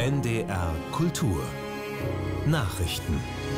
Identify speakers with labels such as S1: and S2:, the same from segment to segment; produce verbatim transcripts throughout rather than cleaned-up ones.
S1: N D R Kultur Nachrichten.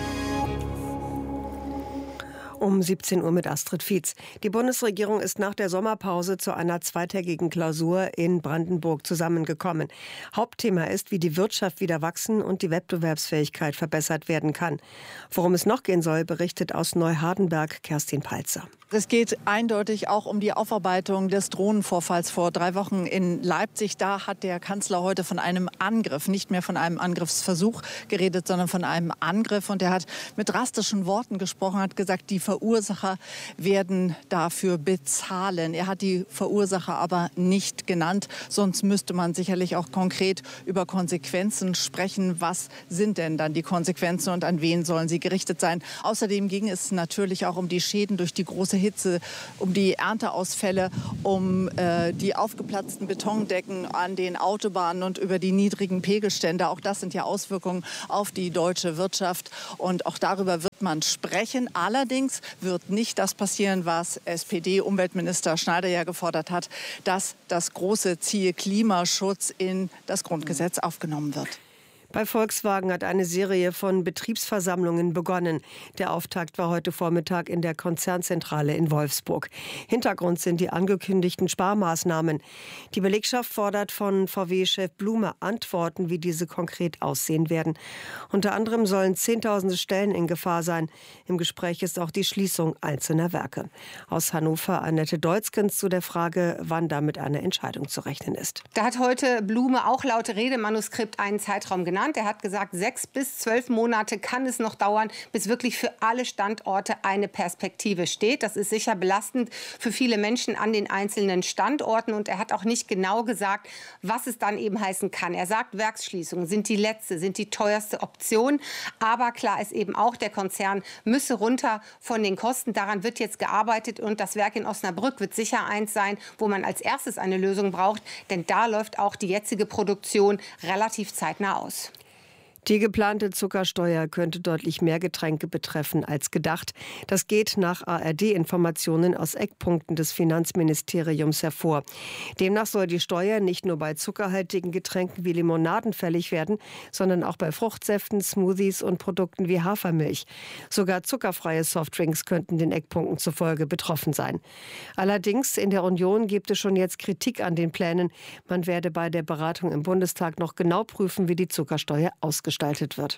S2: Um siebzehn Uhr mit Astrid Fietz. Die Bundesregierung ist nach der Sommerpause zu einer zweitägigen Klausur in Brandenburg zusammengekommen. Hauptthema ist, wie die Wirtschaft wieder wachsen und die Wettbewerbsfähigkeit verbessert werden kann. Worum es noch gehen soll, berichtet aus Neuhardenberg Kerstin Palzer.
S3: Es geht eindeutig auch um die Aufarbeitung des Drohnenvorfalls vor drei Wochen in Leipzig. Da hat der Kanzler heute von einem Angriff, nicht mehr von einem Angriffsversuch geredet, sondern von einem Angriff. Und er hat mit drastischen Worten gesprochen, hat gesagt, die Verursacher werden dafür bezahlen. Er hat die Verursacher aber nicht genannt. Sonst müsste man sicherlich auch konkret über Konsequenzen sprechen. Was sind denn dann die Konsequenzen und an wen sollen sie gerichtet sein? Außerdem ging es natürlich auch um die Schäden durch die große Hitze, um die Ernteausfälle, um äh, die aufgeplatzten Betondecken an den Autobahnen und über die niedrigen Pegelstände. Auch das sind ja Auswirkungen auf die deutsche Wirtschaft. Und auch darüber wird man sprechen. Allerdings wird nicht das passieren, was S P D-Umweltminister Schneider ja gefordert hat, dass das große Ziel Klimaschutz in das Grundgesetz aufgenommen wird.
S2: Bei Volkswagen hat eine Serie von Betriebsversammlungen begonnen. Der Auftakt war heute Vormittag in der Konzernzentrale in Wolfsburg. Hintergrund sind die angekündigten Sparmaßnahmen. Die Belegschaft fordert von V W-Chef Blume Antworten, wie diese konkret aussehen werden. Unter anderem sollen Zehntausende Stellen in Gefahr sein. Im Gespräch ist auch die Schließung einzelner Werke. Aus Hannover Annette Deutzkens zu der Frage, wann damit eine Entscheidung zu rechnen ist.
S4: Da hat heute Blume auch laut Redemanuskript einen Zeitraum genannt. Er hat gesagt, sechs bis zwölf Monate kann es noch dauern, bis wirklich für alle Standorte eine Perspektive steht. Das ist sicher belastend für viele Menschen an den einzelnen Standorten. Und er hat auch nicht genau gesagt, was es dann eben heißen kann. Er sagt, Werksschließungen sind die letzte, sind die teuerste Option. Aber klar ist eben auch, der Konzern müsse runter von den Kosten. Daran wird jetzt gearbeitet. Und das Werk in Osnabrück wird sicher eins sein, wo man als erstes eine Lösung braucht. Denn da läuft auch die jetzige Produktion relativ zeitnah aus.
S2: Die geplante Zuckersteuer könnte deutlich mehr Getränke betreffen als gedacht. Das geht nach A R D-Informationen aus Eckpunkten des Finanzministeriums hervor. Demnach soll die Steuer nicht nur bei zuckerhaltigen Getränken wie Limonaden fällig werden, sondern auch bei Fruchtsäften, Smoothies und Produkten wie Hafermilch. Sogar zuckerfreie Softdrinks könnten den Eckpunkten zufolge betroffen sein. Allerdings in der Union gibt es schon jetzt Kritik an den Plänen. Man werde bei der Beratung im Bundestag noch genau prüfen, wie die Zuckersteuer ausgestaltet wird.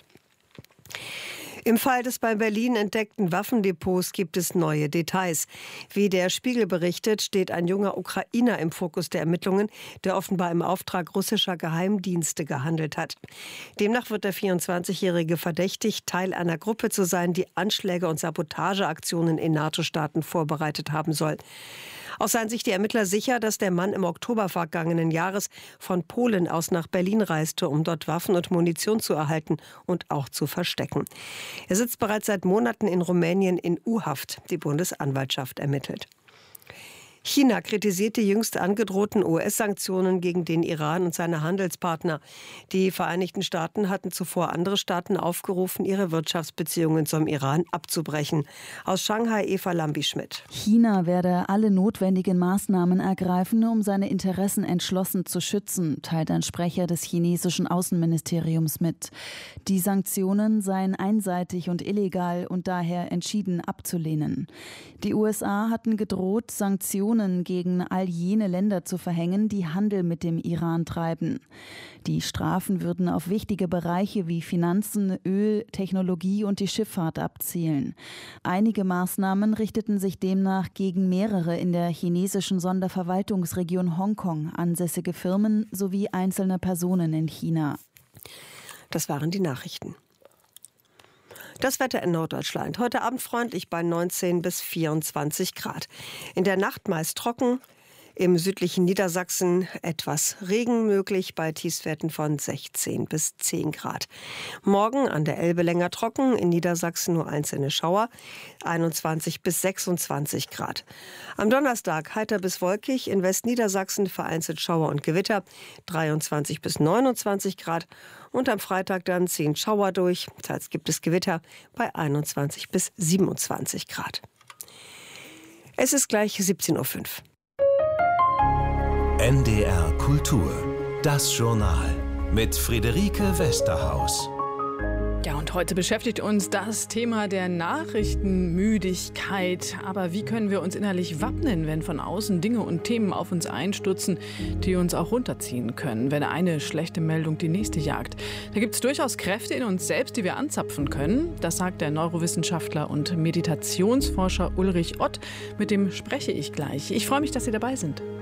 S2: Im Fall des bei Berlin entdeckten Waffendepots gibt es neue Details. Wie der Spiegel berichtet, steht ein junger Ukrainer im Fokus der Ermittlungen, der offenbar im Auftrag russischer Geheimdienste gehandelt hat. Demnach wird der vierundzwanzigjährige verdächtigt, Teil einer Gruppe zu sein, die Anschläge und Sabotageaktionen in NATO-Staaten vorbereitet haben soll. Auch seien sich die Ermittler sicher, dass der Mann im Oktober vergangenen Jahres von Polen aus nach Berlin reiste, um dort Waffen und Munition zu erhalten und auch zu verstecken. Er sitzt bereits seit Monaten in Rumänien in U-Haft. Die Bundesanwaltschaft ermittelt. China kritisiert die jüngst angedrohten U S-Sanktionen gegen den Iran und seine Handelspartner. Die Vereinigten Staaten hatten zuvor andere Staaten aufgerufen, ihre Wirtschaftsbeziehungen zum Iran abzubrechen. Aus Shanghai Eva Lambi-Schmidt.
S5: China werde alle notwendigen Maßnahmen ergreifen, um seine Interessen entschlossen zu schützen, teilt ein Sprecher des chinesischen Außenministeriums mit. Die Sanktionen seien einseitig und illegal und daher entschieden abzulehnen. Die U S A hatten gedroht, Sanktionen gegen all jene Länder zu verhängen, die Handel mit dem Iran treiben. Die Strafen würden auf wichtige Bereiche wie Finanzen, Öl, Technologie und die Schifffahrt abzielen. Einige Maßnahmen richteten sich demnach gegen mehrere in der chinesischen Sonderverwaltungsregion Hongkong ansässige Firmen sowie einzelne Personen in China.
S2: Das waren die Nachrichten. Das Wetter in Norddeutschland. Heute Abend freundlich bei neunzehn bis vierundzwanzig Grad. In der Nacht meist trocken. Im südlichen Niedersachsen etwas Regen möglich bei Tiefstwerten von sechzehn bis zehn Grad. Morgen an der Elbe länger trocken, in Niedersachsen nur einzelne Schauer, einundzwanzig bis sechsundzwanzig Grad. Am Donnerstag heiter bis wolkig, in Westniedersachsen vereinzelt Schauer und Gewitter, dreiundzwanzig bis neunundzwanzig Grad. Und am Freitag dann ziehen Schauer durch, teils gibt es Gewitter bei einundzwanzig bis siebenundzwanzig Grad. Es ist gleich siebzehn Uhr fünf.
S1: N D R Kultur, das Journal. mit Friederike Westerhaus.
S6: Ja, und heute beschäftigt uns das Thema der Nachrichtenmüdigkeit. Aber wie können wir uns innerlich wappnen, wenn von außen Dinge und Themen auf uns einstürzen, die uns auch runterziehen können, wenn eine schlechte Meldung die nächste jagt? Da gibt es durchaus Kräfte in uns selbst, die wir anzapfen können. Das sagt der Neurowissenschaftler und Meditationsforscher Ulrich Ott. Mit dem spreche ich gleich. Ich freue mich, dass Sie dabei sind.